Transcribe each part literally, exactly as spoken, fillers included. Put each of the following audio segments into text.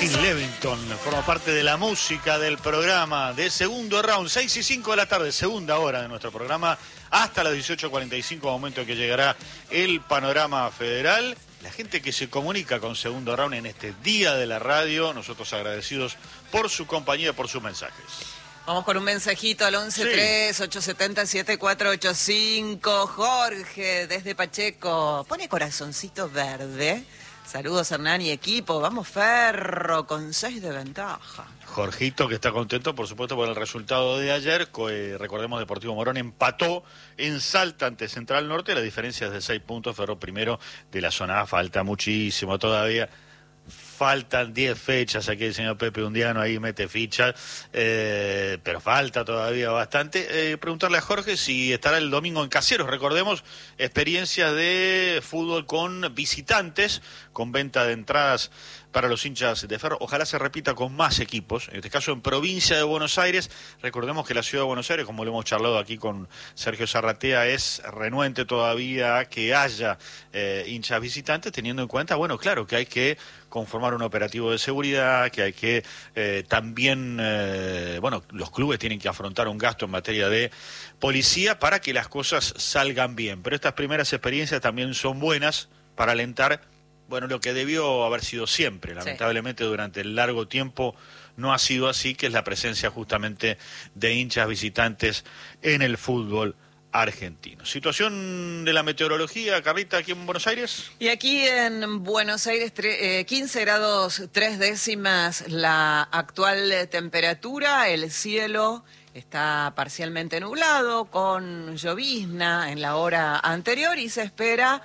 Phil Levington forma parte de la música del programa de Segundo Round, seis y cinco de la tarde, segunda hora de nuestro programa, hasta las dieciocho cuarenta y cinco, momento que llegará el panorama federal. La gente que se comunica con Segundo Round en este día de la radio, nosotros agradecidos por su compañía, por sus mensajes. Vamos con un mensajito al once tres ocho siete cero siete cuatro ocho cinco. Jorge, desde Pacheco, pone corazoncito verde. Saludos, Hernán y equipo. Vamos, Ferro, con seis de ventaja. Jorgito, que está contento, por supuesto, por el resultado de ayer. Eh, recordemos, Deportivo Morón empató en Salta ante Central Norte. La diferencia es de seis puntos. Ferro primero de la zona A. Falta muchísimo todavía. Faltan diez fechas, aquí el señor Pepe Undiano ahí mete fichas, eh, pero falta todavía bastante. Eh, preguntarle a Jorge si estará el domingo en Caseros. Recordemos, experiencias de fútbol con visitantes, con venta de entradas para los hinchas de Ferro. Ojalá se repita con más equipos, en este caso en provincia de Buenos Aires. Recordemos que la ciudad de Buenos Aires, como lo hemos charlado aquí con Sergio Zarratea, es renuente todavía a que haya eh, hinchas visitantes, teniendo en cuenta, bueno, claro, que hay que conformar un operativo de seguridad, que hay que eh, también, eh, bueno, los clubes tienen que afrontar un gasto en materia de policía para que las cosas salgan bien. Pero estas primeras experiencias también son buenas para alentar, bueno, lo que debió haber sido siempre. Lamentablemente, sí, durante el largo tiempo no ha sido así, que es la presencia justamente de hinchas visitantes en el fútbol argentino. Situación de la meteorología, Carlita, aquí en Buenos Aires. Y aquí en Buenos Aires, eh, quince grados tres décimas la actual temperatura. El cielo está parcialmente nublado, con llovizna en la hora anterior, y se espera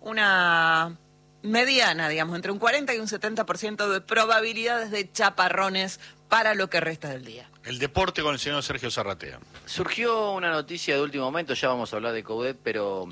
una mediana, digamos, entre un cuarenta y un setenta por ciento de probabilidades de chaparrones para lo que resta del día. El deporte con el señor Sergio Zarratea. Surgió una noticia de último momento, ya vamos a hablar de Coudet, pero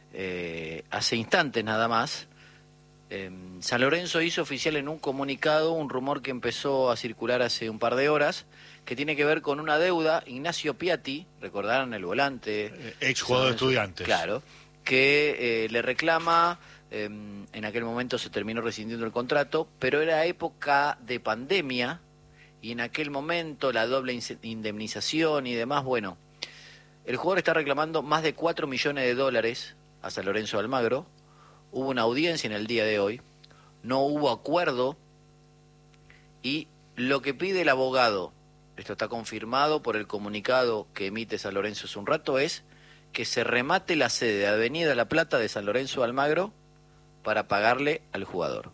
eh, hace instantes nada más. Eh, San Lorenzo hizo oficial en un comunicado un rumor que empezó a circular hace un par de horas, que tiene que ver con una deuda. Ignacio Piatti, recordarán, el volante, eh, ex jugador de Estudiantes, claro, que eh, le reclama. Eh, en aquel momento se terminó rescindiendo el contrato, pero era época de pandemia, y en aquel momento la doble indemnización y demás. Bueno, el jugador está reclamando más de cuatro millones de dólares a San Lorenzo de Almagro. Hubo una audiencia en el día de hoy, no hubo acuerdo, y lo que pide el abogado, esto está confirmado por el comunicado que emite San Lorenzo hace un rato, es que se remate la sede de Avenida La Plata de San Lorenzo de Almagro para pagarle al jugador.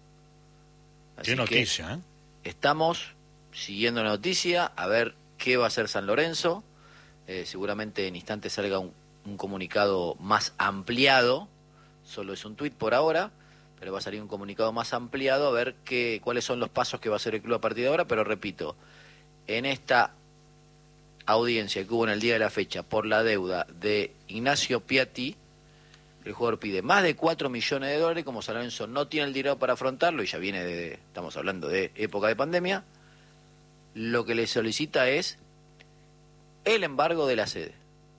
Así Qué noticia, ¿eh? Estamos siguiendo la noticia, a ver qué va a hacer San Lorenzo. Eh, seguramente en instantes salga un, un comunicado más ampliado. Solo es un tuit por ahora, pero va a salir un comunicado más ampliado a ver qué, cuáles son los pasos que va a hacer el club a partir de ahora. Pero repito, en esta audiencia que hubo en el día de la fecha por la deuda de Ignacio Piatti, el jugador pide más de cuatro millones de dólares. Como San Lorenzo no tiene el dinero para afrontarlo, y ya viene de, estamos hablando de época de pandemia, lo que le solicita es el embargo de la sede.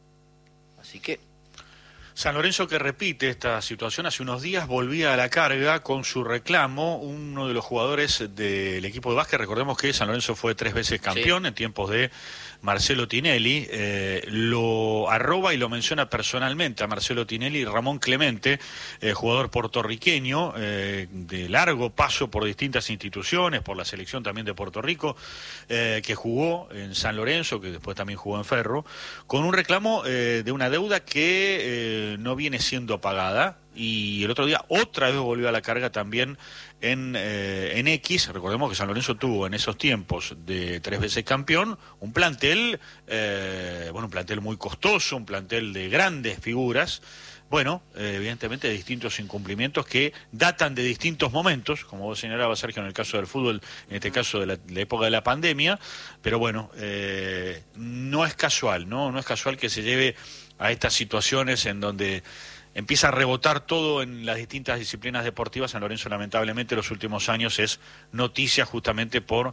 Así que San Lorenzo, que repite esta situación, hace unos días volvía a la carga con su reclamo uno de los jugadores del equipo de básquet. Recordemos que San Lorenzo fue tres veces campeón, sí, en tiempos de Marcelo Tinelli. Eh, lo arroba y lo menciona personalmente a Marcelo Tinelli, Ramón Clemente, eh, jugador puertorriqueño, eh, de largo paso por distintas instituciones, por la selección también de Puerto Rico, eh, que jugó en San Lorenzo, que después también jugó en Ferro, con un reclamo eh, de una deuda que eh, no viene siendo pagada, y el otro día otra vez volvió a la carga también en, eh, en X. Recordemos que San Lorenzo tuvo en esos tiempos de tres veces campeón un plantel, eh, bueno, un plantel muy costoso, un plantel de grandes figuras. Bueno, eh, evidentemente distintos incumplimientos que datan de distintos momentos, como vos señalabas, Sergio, en el caso del fútbol, en este caso de la, la época de la pandemia, pero bueno, eh, no es casual, ¿no? No es casual que se lleve a estas situaciones en donde empieza a rebotar todo en las distintas disciplinas deportivas. San Lorenzo, lamentablemente, los últimos años es noticia justamente por,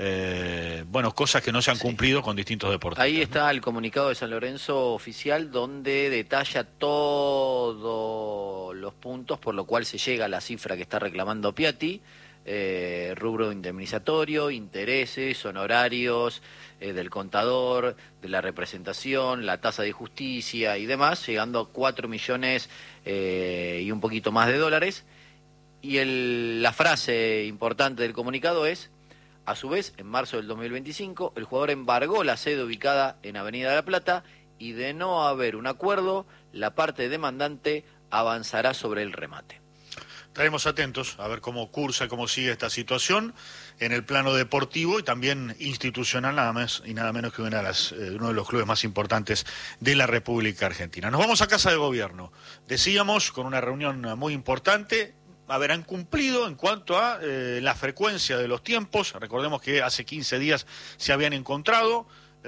eh, bueno, cosas que no se han cumplido, sí, con distintos deportes. Ahí está, ¿no?, el comunicado de San Lorenzo oficial, donde detalla todos los puntos por lo cual se llega a la cifra que está reclamando Piatti. eh, rubro indemnizatorio, intereses, honorarios eh, del contador, de la representación, la tasa de justicia y demás, llegando a cuatro millones eh, y un poquito más de dólares. Y el, la frase importante del comunicado es: a su vez, en marzo del dos mil veinticinco, el jugador embargó la sede ubicada en Avenida de la Plata y, de no haber un acuerdo, la parte demandante avanzará sobre el remate. Estaremos atentos a ver cómo cursa, cómo sigue esta situación en el plano deportivo y también institucional, nada más y nada menos que una de las, eh, uno de los clubes más importantes de la República Argentina. Nos vamos a Casa de Gobierno. Decíamos, con una reunión muy importante. A ver, han cumplido en cuanto a eh, la frecuencia de los tiempos. Recordemos que hace quince días se habían encontrado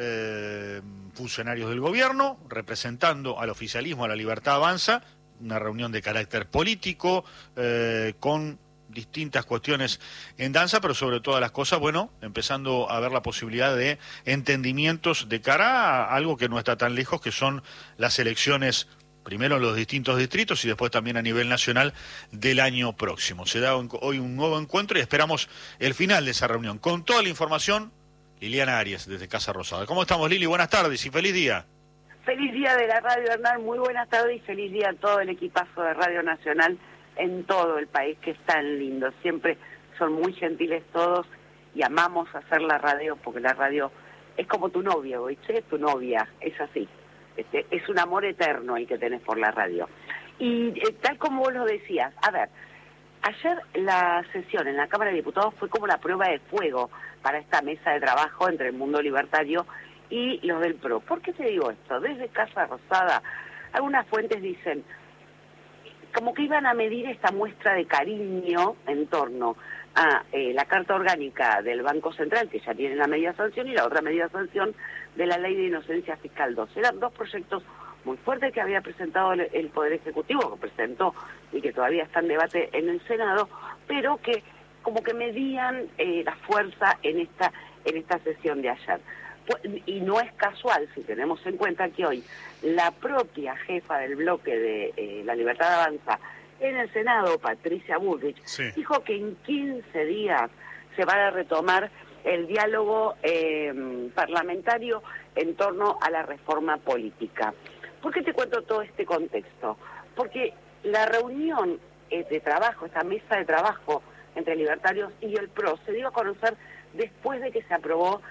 eh, funcionarios del gobierno representando al oficialismo, a la Libertad Avanza, una reunión de carácter político, eh, con distintas cuestiones en danza, pero sobre todas las cosas, bueno, empezando a ver la posibilidad de entendimientos de cara a algo que no está tan lejos, que son las elecciones, primero en los distintos distritos y después también a nivel nacional del año próximo. Se da hoy un nuevo encuentro y esperamos el final de esa reunión. Con toda la información, Liliana Arias, desde Casa Rosada. ¿Cómo estamos, Lili? Buenas tardes y feliz día. Feliz día de la Radio Hernán, muy buenas tardes y feliz día a todo el equipazo de Radio Nacional en todo el país, que es tan lindo. Siempre son muy gentiles todos y amamos hacer la radio, porque la radio es como tu novia, ¿oíste? Tu novia, es así. Este, es un amor eterno el que tenés por la radio. Y eh, tal como vos lo decías, a ver, ayer la sesión en la Cámara de Diputados fue como la prueba de fuego para esta mesa de trabajo entre el mundo libertario y los del P R O. ¿Por qué te digo esto? Desde Casa Rosada, algunas fuentes dicen como que iban a medir esta muestra de cariño en torno a eh, la Carta Orgánica del Banco Central, que ya tiene la medida sanción, y la otra medida sanción de la Ley de Inocencia Fiscal dos. Eran dos proyectos muy fuertes que había presentado el, el Poder Ejecutivo, que presentó y que todavía está en debate en el Senado, pero que como que medían eh, la fuerza en esta, en esta sesión de ayer. Y no es casual, si tenemos en cuenta que hoy la propia jefa del bloque de eh, La Libertad Avanza en el Senado, Patricia Bullrich, sí, dijo que en quince días se va a retomar el diálogo eh, parlamentario en torno a la reforma política. ¿Por qué te cuento todo este contexto? Porque la reunión eh, de trabajo, esta mesa de trabajo entre libertarios y el P R O, se dio a conocer después de que se aprobó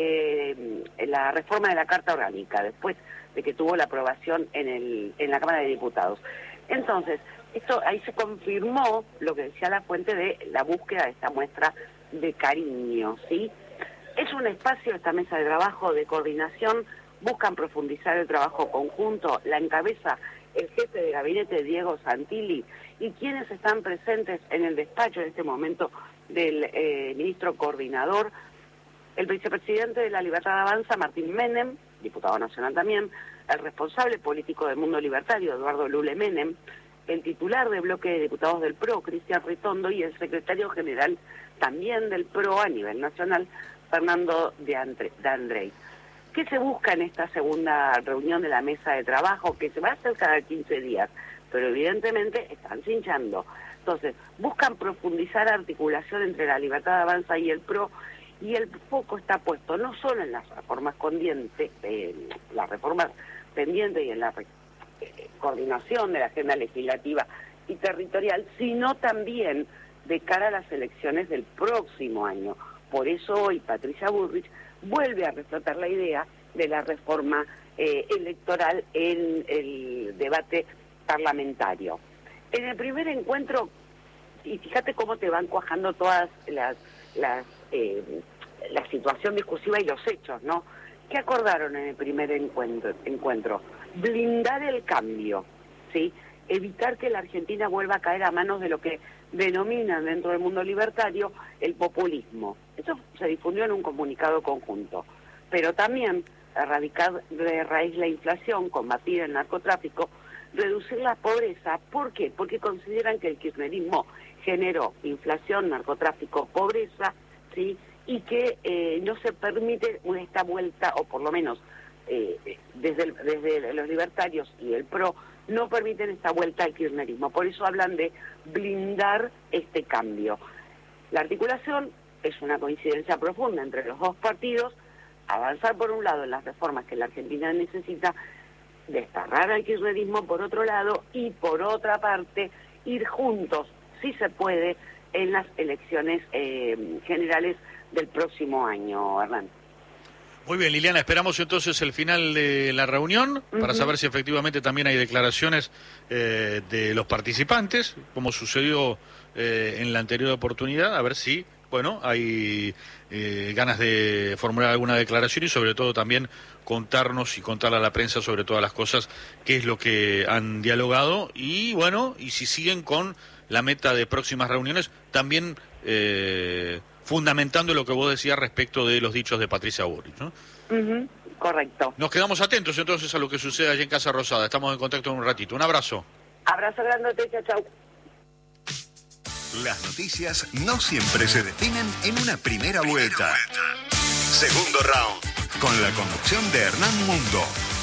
eh, la reforma de la Carta Orgánica, después de que tuvo la aprobación en, el, en la Cámara de Diputados. Entonces, esto ahí se confirmó lo que decía la fuente de la búsqueda de esta muestra de cariño, ¿sí? Es un espacio, esta mesa de trabajo, de coordinación, buscan profundizar el trabajo conjunto, la encabeza el jefe de gabinete Diego Santilli, y quienes están presentes en el despacho en este momento del eh, ministro coordinador, el vicepresidente de la Libertad Avanza, Martín Menem, diputado nacional también, el responsable político del mundo libertario, Eduardo Lule Menem, el titular del bloque de diputados del P R O, Cristian Ritondo, y el secretario general también del P R O a nivel nacional, Fernando de Andrés. ¿Qué se busca en esta segunda reunión de la mesa de trabajo, que se va a hacer cada quince días? Pero evidentemente están cinchando. Entonces, buscan profundizar articulación entre la Libertad Avanza y el P R O, y el foco está puesto no solo en las reformas pendientes, eh, las reformas pendientes y en la eh, coordinación de la agenda legislativa y territorial, sino también de cara a las elecciones del próximo año. Por eso hoy Patricia Bullrich vuelve a reflotar la idea de la reforma eh, electoral en el debate parlamentario. En el primer encuentro, y fíjate cómo te van cuajando todas las, las eh, la situación discursiva y los hechos, ¿no? ¿Qué acordaron en el primer encuentro? encuentro? Blindar el cambio, ¿sí? Evitar que la Argentina vuelva a caer a manos de lo que denominan dentro del mundo libertario el populismo. Eso se difundió en un comunicado conjunto. Pero también erradicar de raíz la inflación, combatir el narcotráfico, reducir la pobreza. ¿Por qué? Porque consideran que el kirchnerismo generó inflación, narcotráfico, pobreza, ¿sí? Y que eh, no se permite esta vuelta, o por lo menos eh, desde, el, desde los libertarios y el P R O, no permiten esta vuelta al kirchnerismo. Por eso hablan de blindar este cambio. La articulación es una coincidencia profunda entre los dos partidos, avanzar por un lado en las reformas que la Argentina necesita, desterrar al kirchnerismo por otro lado y por otra parte ir juntos, si se puede, en las elecciones eh, generales del próximo año, Hernán. Muy bien, Liliana, esperamos entonces el final de la reunión uh-huh. para saber si efectivamente también hay declaraciones eh, de los participantes, como sucedió eh, en la anterior oportunidad, a ver si, bueno, hay eh, ganas de formular alguna declaración y sobre todo también contarnos y contarle a la prensa sobre todas las cosas, qué es lo que han dialogado y, bueno, y si siguen con la meta de próximas reuniones, también eh, fundamentando lo que vos decías respecto de los dichos de Patricia Bullrich, ¿no? Uh-huh. Correcto. Nos quedamos atentos entonces a lo que sucede allí en Casa Rosada. Estamos en contacto en un ratito. Un abrazo. Abrazo grandote, chau, chau. Las noticias no siempre se definen en una primera vuelta. Segundo round, con la conducción de Hernán Mundo.